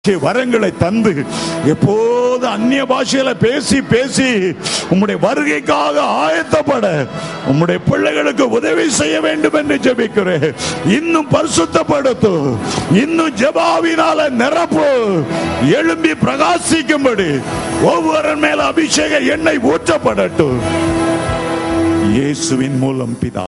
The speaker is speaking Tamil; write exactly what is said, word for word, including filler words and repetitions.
வரங்களை தந்து எப்போது அந்நிய பாஷையில பேசி பேசி உம்முடைய வருகைக்காக ஆயத்தப்பட உம்முடைய பிள்ளைகளுக்கு உதவி செய்ய வேண்டும் என்று ஜெபிக்கிறேன். இன்னும் பரிசுத்தப்படுத்து, இன்னும் ஜெபாவினால நிரப்பு, எழும்பி பிரகாசிக்கும்படி ஒவ்வொரு மேல அபிஷேக எண்ணெய் ஊற்றப்படட்டும். இயேசுவின் மூலம் பிதா.